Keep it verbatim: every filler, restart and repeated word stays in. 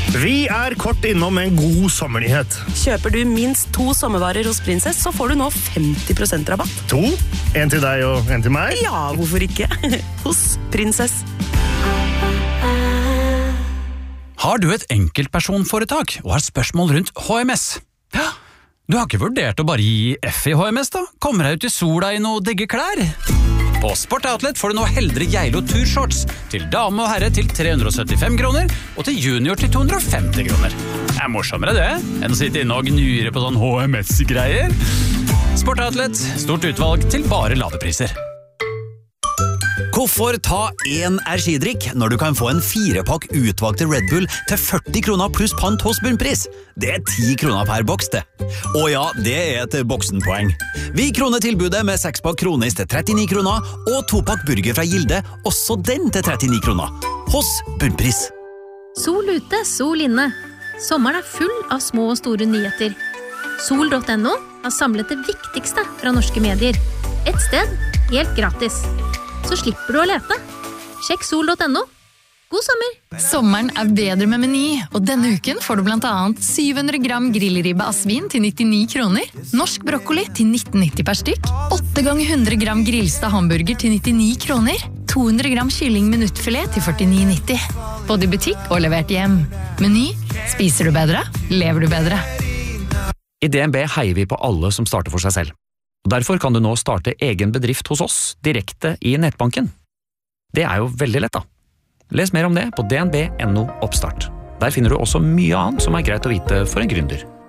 Vi er kort innom en god sommernyhet. Kjøper du minst to sommervarer hos Prinsess, så får du nå femti prosent rabatt. To? En til deg og en til meg? Ja, hvorfor ikke? Hos Prinsess. Har du et enkeltpersonforetak og har spørsmål rundt H M S? Ja, du har ikke vurdert å bare gi F i H M S da? Kommer deg ut i sola i noe digge klær? På Sport Outlet får du nå Heldre Geilo Turshorts til dame og herre til tre hundre og syttifem kroner og til junior til to hundre og femti kroner. Det er morsommere det, enn å sitte inne og gnure på sånn H M S-greier. Sport Outlet, stort utvalg til bare ladepriser. Hvorfor ta en energidrikk når du kan få en firepakk utvalgte Red Bull til førti kroner pluss pant hos Bunnpris? Det er ti kroner per boks det. Og ja, det er et boksenpoeng. Vi kroner tilbudet med sekspakk kronis til trettini kroner og topakk burger fra Gilde, også den til trettini kroner. Hos Bunnpris. Sol ute, sol inne. Sommeren er full av små og store nyheter. Sol punktum no har samlet det viktigste fra norske medier. Et sted, helt gratis. Så slipper du å lete. Sjekk sol punktum no. God sommer! Sommeren er bedre med Meny, og denne uken får du blant annet syv hundre gram grillribbe asvin til nittini kroner, norsk brokkoli til nitten nitti per stykk, åtte ganger hundre gram grillsta hamburger til nittini kroner, to hundre gram kylling minuttfilet til førtini nitti. Både i butikk og levert hjem. Meny. Spiser du bedre? Lever du bedre? I D N B heier vi på alle som starter for seg selv. Derfor kan du nå starte egen bedrift hos oss direkte i nettbanken. Det er jo veldig lett da. Les mer om det på D N B punktum no oppstart. Der finner du også mye annet som er greit å vite for en gründer.